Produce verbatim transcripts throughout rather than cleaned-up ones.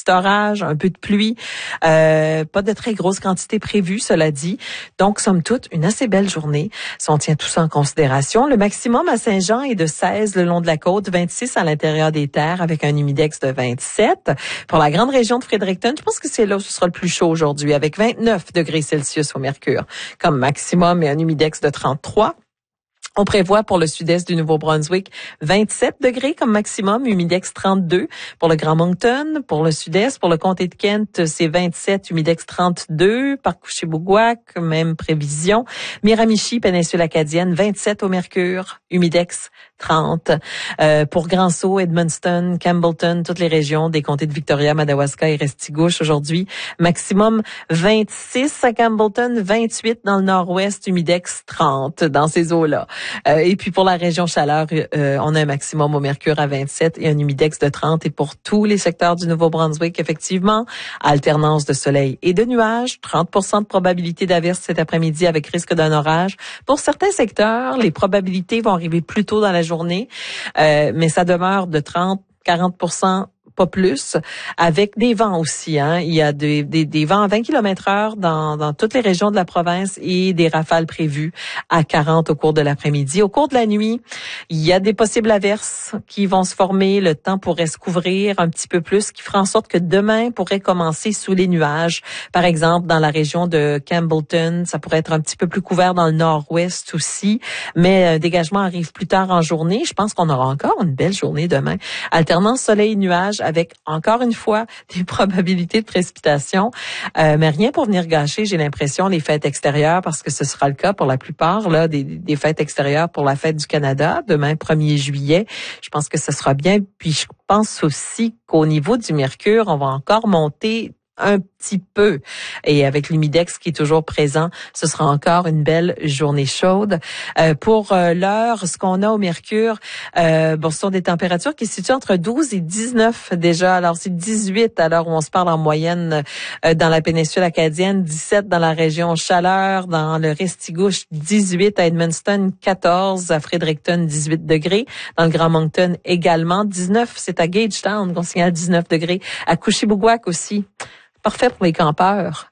petit orage, un peu de pluie, euh, pas de très grosses quantités prévues, cela dit. Donc, somme toute, une assez belle journée. Si on tient tout ça en considération, le maximum à Saint-Jean est de seize le long de la côte, vingt-six à l'intérieur des terres avec un humidex de vingt-sept. Pour la grande région de Fredericton, je pense que c'est là où ce sera le plus chaud aujourd'hui avec vingt-neuf degrés Celsius au mercure comme maximum et un humidex de trente-trois. On prévoit pour le sud-est du Nouveau-Brunswick vingt-sept degrés comme maximum, humidex trente-deux. Pour le Grand Moncton, pour le sud-est, pour le comté de Kent, c'est vingt-sept, humidex trente-deux. Par Couché-Bougouac, même prévision. Miramichi, péninsule acadienne, vingt-sept au mercure, humidex trente. Euh, pour Grand-Sault, Edmundston, Campbellton, toutes les régions des comtés de Victoria, Madawaska et Restigouche aujourd'hui, maximum vingt-six à Campbellton, vingt-huit dans le nord-ouest, humidex trente dans ces eaux-là. Euh, et puis pour la région chaleur, euh, on a un maximum au mercure à vingt-sept et un humidex de trente. Et pour tous les secteurs du Nouveau-Brunswick, effectivement, alternance de soleil et de nuages, trente pour cent de probabilité d'averse cet après-midi avec risque d'un orage. Pour certains secteurs, les probabilités vont arriver plus tôt dans la journée, euh, mais ça demeure de trente à quarante pour cent pas plus, avec des vents aussi. Hein. Il y a des, des, des vents à vingt kilomètres heure dans, dans toutes les régions de la province et des rafales prévues à quarante au cours de l'après-midi. Au cours de la nuit, il y a des possibles averses qui vont se former. Le temps pourrait se couvrir un petit peu plus, ce qui fera en sorte que demain pourrait commencer sous les nuages. Par exemple, dans la région de Campbellton, ça pourrait être un petit peu plus couvert dans le nord-ouest aussi, mais un dégagement arrive plus tard en journée. Je pense qu'on aura encore une belle journée demain. Alternance soleil-nuages avec, encore une fois, des probabilités de précipitation. Euh, mais rien pour venir gâcher, j'ai l'impression, les fêtes extérieures, parce que ce sera le cas pour la plupart là des, des fêtes extérieures pour la fête du Canada, demain premier juillet. Je pense que ce sera bien. Puis je pense aussi qu'au niveau du mercure, on va encore monter un petit peu. Et avec l'humidex qui est toujours présent, ce sera encore une belle journée chaude. Euh, pour euh, l'heure, ce qu'on a au mercure, euh, bon, ce sont des températures qui se situent entre douze et dix-neuf déjà. Alors, c'est dix-huit à l'heure où on se parle en moyenne euh, dans la péninsule acadienne, dix-sept dans la région Chaleur, dans le Restigouche, dix-huit à Edmundston, quatorze à Fredericton, dix-huit degrés. Dans le Grand Moncton également, dix-neuf, c'est à Gagetown qu'on signale dix-neuf degrés. À Couché-Bougouac aussi. Parfait pour les campeurs.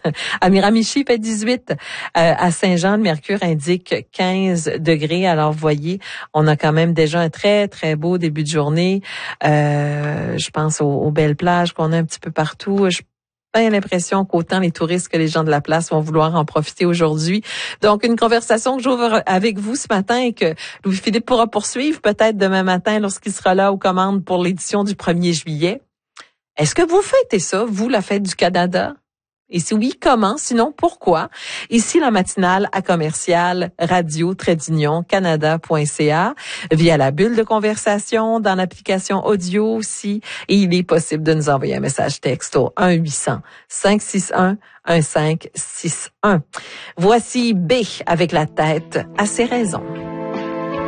À Miramichi, fait dix-huit. Euh, à Saint-Jean, le mercure indique quinze degrés. Alors, vous voyez, on a quand même déjà un très, très beau début de journée. Euh, je pense aux, aux belles plages qu'on a un petit peu partout. Je J'ai l'impression qu'autant les touristes que les gens de la place vont vouloir en profiter aujourd'hui. Donc, une conversation que j'ouvre avec vous ce matin et que Louis-Philippe pourra poursuivre peut-être demain matin lorsqu'il sera là aux commandes pour l'édition du premier juillet. Est-ce que vous fêtez ça, vous, la fête du Canada? Et si oui, comment? Sinon, pourquoi? Ici, la matinale à commercial radio-canada.ca via la bulle de conversation, dans l'application audio aussi. Et il est possible de nous envoyer un message texte au un huit cents cinq six un un cinq six un. Voici B avec la tête à ses raisons.